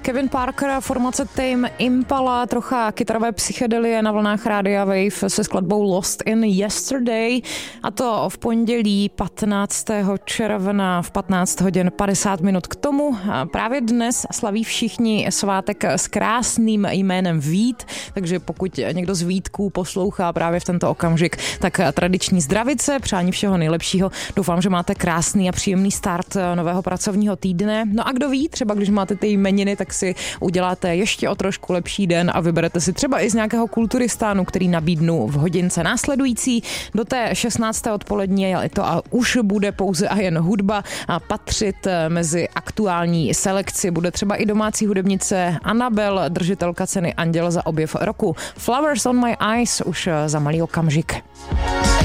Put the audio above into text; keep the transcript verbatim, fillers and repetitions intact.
Kevin Parker, formace Tame Impala, trocha kytarové psychedelie na vlnách Rádia Wave se skladbou Lost in Yesterday, a to v pondělí patnáctého června v patnáct hodin padesát minut. K tomu právě dnes slaví všichni svátek s krásným jménem Vít, takže pokud někdo z Vítků poslouchá právě v tento okamžik, tak tradiční zdravice, přání všeho nejlepšího. Doufám, že máte krásný a příjemný start nového pracovního týdne. No a kdo ví, třeba když máte ty jmeniny, tak si uděláte ještě o trošku lepší den a vyberete si třeba i z nějakého kulturistánu, který nabídnu v hodince následující. Do té šestnácté odpolední je to a už bude pouze a jen hudba a patřit mezi aktuální selekci. Bude třeba i domácí hudebnice Anabel, držitelka ceny Anděl za objev roku. Flowers on my eyes už za malý okamžik.